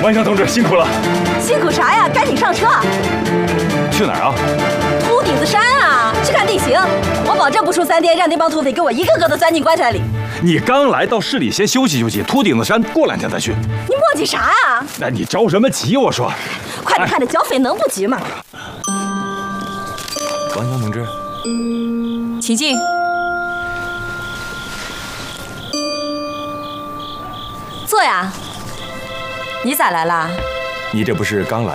王强同志辛苦了。 辛苦啥呀？赶紧上车。 去哪儿啊？ 秃顶子山啊，去看地形。我保证不出3天，让那帮土匪给我一个个都钻进棺材里。 你刚来到市里，先休息休息。秃顶子山过2天再去。 你磨叽啥呀？ 那你着什么急？我说， 快点看，这剿匪能不急吗？ 王强同志， 请进。坐呀。你咋来啦？ 你这不是刚来